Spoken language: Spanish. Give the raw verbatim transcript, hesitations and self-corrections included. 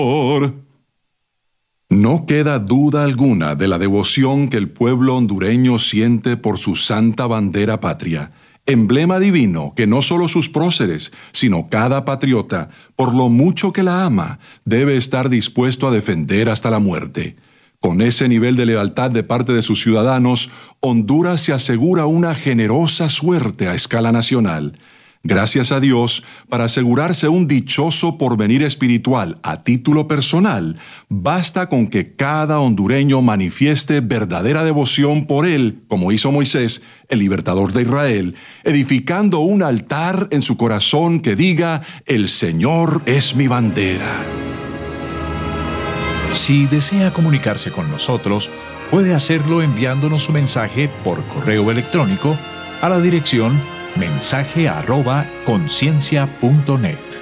No queda duda alguna de la devoción que el pueblo hondureño siente por su santa bandera patria, emblema divino que no solo sus próceres, sino cada patriota, por lo mucho que la ama, debe estar dispuesto a defender hasta la muerte. Con ese nivel de lealtad de parte de sus ciudadanos, Honduras se asegura una generosa suerte a escala nacional. Gracias a Dios, para asegurarse un dichoso porvenir espiritual a título personal, basta con que cada hondureño manifieste verdadera devoción por él, como hizo Moisés, el libertador de Israel, edificando un altar en su corazón que diga: «El Señor es mi bandera». Si desea comunicarse con nosotros, puede hacerlo enviándonos su mensaje por correo electrónico a la dirección mensaje arroba conciencia punto net.